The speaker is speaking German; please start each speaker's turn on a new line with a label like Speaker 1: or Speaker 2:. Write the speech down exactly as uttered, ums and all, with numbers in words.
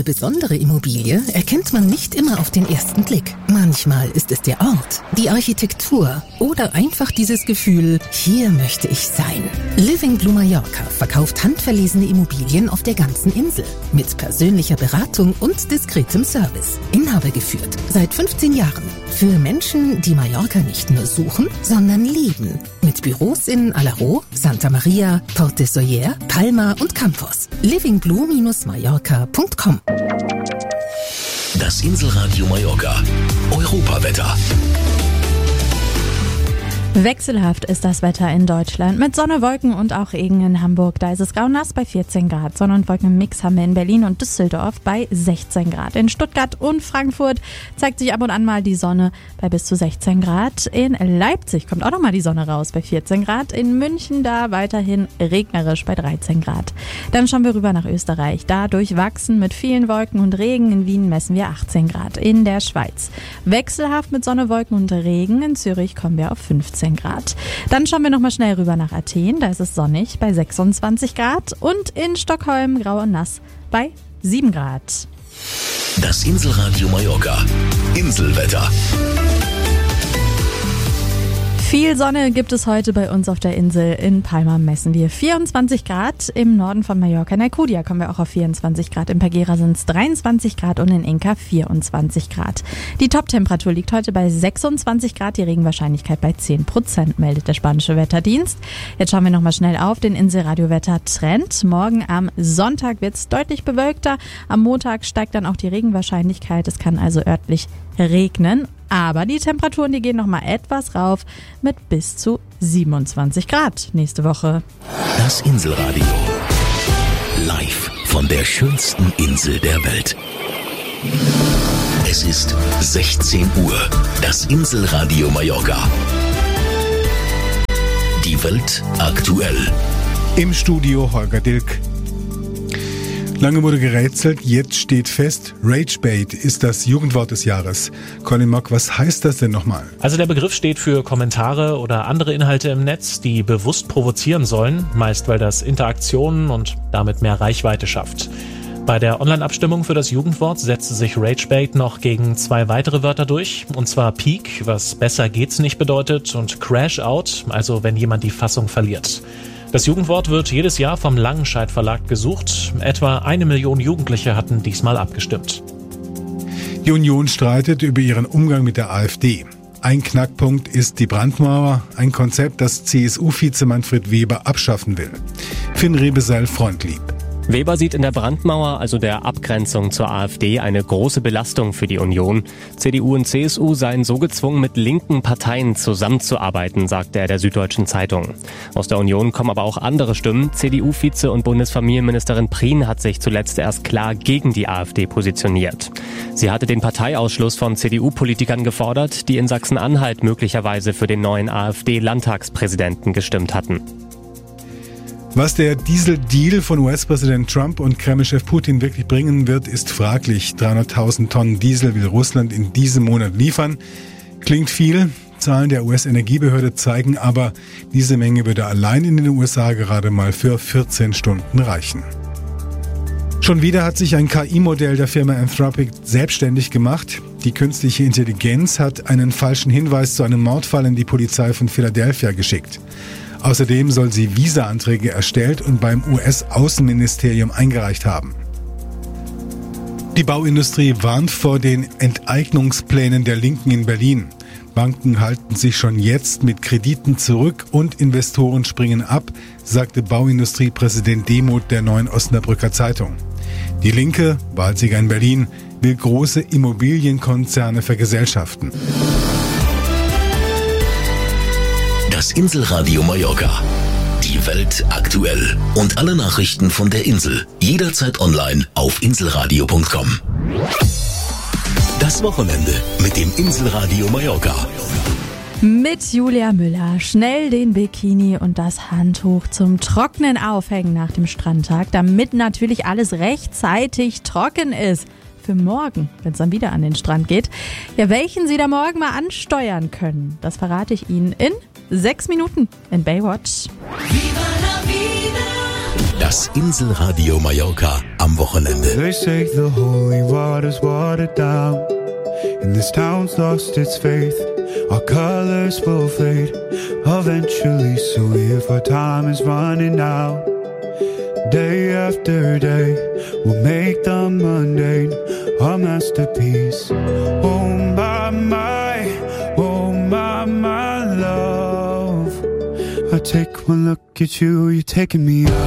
Speaker 1: Eine besondere Immobilie erkennt man nicht immer auf den ersten Blick. Manchmal ist es der Ort, die Architektur oder einfach dieses Gefühl, hier möchte ich sein. Living Blue Mallorca verkauft handverlesene Immobilien auf der ganzen Insel. Mit persönlicher Beratung und diskretem Service. Inhaber geführt seit fünfzehn Jahren. Für Menschen, die Mallorca nicht nur suchen, sondern lieben. Mit Büros in Alaró, Santa Maria, Port de Sóller, Palma und Campos. living blue Bindestrich mallorca punkt com.
Speaker 2: Das Inselradio Mallorca. Europawetter.
Speaker 3: Wechselhaft ist das Wetter in Deutschland mit Sonne, Wolken und auch Regen in Hamburg. Da ist es grau nass bei vierzehn Grad. Sonne und Wolken im Mix haben wir in Berlin und Düsseldorf bei sechzehn Grad. In Stuttgart und Frankfurt zeigt sich ab und an mal die Sonne bei bis zu sechzehn Grad. In Leipzig kommt auch noch mal die Sonne raus bei vierzehn Grad. In München da weiterhin regnerisch bei dreizehn Grad. Dann schauen wir rüber nach Österreich. Da durchwachsen mit vielen Wolken und Regen. In Wien messen wir achtzehn Grad. In der Schweiz wechselhaft mit Sonne, Wolken und Regen. In Zürich kommen wir auf fünfzehn Grad. Dann schauen wir nochmal schnell rüber nach Athen. Da ist es sonnig bei sechsundzwanzig Grad und in Stockholm grau und nass bei sieben Grad.
Speaker 2: Das Inselradio Mallorca. Inselwetter.
Speaker 3: Viel Sonne gibt es heute bei uns auf der Insel. In Palma messen wir vierundzwanzig Grad. Im Norden von Mallorca, in Alcudia, kommen wir auch auf vierundzwanzig Grad. In Peguera sind es dreiundzwanzig Grad und in Inca vierundzwanzig Grad. Die Top-Temperatur liegt heute bei sechsundzwanzig Grad. Die Regenwahrscheinlichkeit bei zehn Prozent, meldet der spanische Wetterdienst. Jetzt schauen wir nochmal schnell auf den Inselradio-Wetter-Trend. Morgen am Sonntag wird es deutlich bewölkter. Am Montag steigt dann auch die Regenwahrscheinlichkeit. Es kann also örtlich regnen. Aber die Temperaturen, die gehen nochmal etwas rauf mit bis zu siebenundzwanzig Grad nächste Woche.
Speaker 2: Das Inselradio. Live von der schönsten Insel der Welt. Es ist sechzehn Uhr. Das Inselradio Mallorca. Die Welt aktuell.
Speaker 4: Im Studio Holger Dilk. Lange wurde gerätselt, jetzt steht fest, Ragebait ist das Jugendwort des Jahres. Colin Mock, was heißt das denn nochmal?
Speaker 5: Also der Begriff steht für Kommentare oder andere Inhalte im Netz, die bewusst provozieren sollen, meist weil das Interaktionen und damit mehr Reichweite schafft. Bei der Online-Abstimmung für das Jugendwort setzte sich Ragebait noch gegen zwei weitere Wörter durch, und zwar Peak, was besser geht's nicht bedeutet, und Crash Out, also wenn jemand die Fassung verliert. Das Jugendwort wird jedes Jahr vom Langenscheidt Verlag gesucht. Etwa eine Million Jugendliche hatten diesmal abgestimmt.
Speaker 4: Die Union streitet über ihren Umgang mit der AfD. Ein Knackpunkt ist die Brandmauer, ein Konzept, das C S U-Vize Manfred Weber abschaffen will. Finn Rebesel Frontlieb.
Speaker 6: Weber sieht in der Brandmauer, also der Abgrenzung zur AfD, eine große Belastung für die Union. C D U und C S U seien so gezwungen, mit linken Parteien zusammenzuarbeiten, sagte er der Süddeutschen Zeitung. Aus der Union kommen aber auch andere Stimmen. C D U-Vize und Bundesfamilienministerin Prien hat sich zuletzt erst klar gegen die AfD positioniert. Sie hatte den Parteiausschluss von C D U-Politikern gefordert, die in Sachsen-Anhalt möglicherweise für den neuen AfD-Landtagspräsidenten gestimmt hatten.
Speaker 4: Was der Diesel-Deal von U S-Präsident Trump und Kreml-Chef Putin wirklich bringen wird, ist fraglich. dreihunderttausend Tonnen Diesel will Russland in diesem Monat liefern. Klingt viel. Zahlen der U S-Energiebehörde zeigen aber, diese Menge würde allein in den U S A gerade mal für vierzehn Stunden reichen. Schon wieder hat sich ein K I-Modell der Firma Anthropic selbstständig gemacht. Die künstliche Intelligenz hat einen falschen Hinweis zu einem Mordfall in die Polizei von Philadelphia geschickt. Außerdem soll sie Visa-Anträge erstellt und beim U S-Außenministerium eingereicht haben. Die Bauindustrie warnt vor den Enteignungsplänen der Linken in Berlin. Banken halten sich schon jetzt mit Krediten zurück und Investoren springen ab, sagte Bauindustriepräsident Demuth der Neuen Osnabrücker Zeitung. Die Linke, Wahlsieger in Berlin, will große Immobilienkonzerne vergesellschaften.
Speaker 2: Das Inselradio Mallorca. Die Welt aktuell. Und alle Nachrichten von der Insel. Jederzeit online auf inselradio punkt com. Das Wochenende mit dem Inselradio Mallorca.
Speaker 3: Mit Julia Müller. Schnell den Bikini und das Handtuch zum Trocknen aufhängen nach dem Strandtag, damit natürlich alles rechtzeitig trocken ist. Für morgen, wenn es dann wieder an den Strand geht. Ja, welchen Sie da morgen mal ansteuern können, das verrate ich Ihnen in sechs Minuten in Baywatch.
Speaker 7: Viva la vida.
Speaker 2: Das Inselradio Mallorca am Wochenende.
Speaker 7: They say the holy water's watered down, and this town's lost its faith. Our colors will fade eventually, so if our time is running out, day after day, we'll make the mundane our masterpiece. Oh my, my, oh my, my love. I take one look at you, you're taking me out.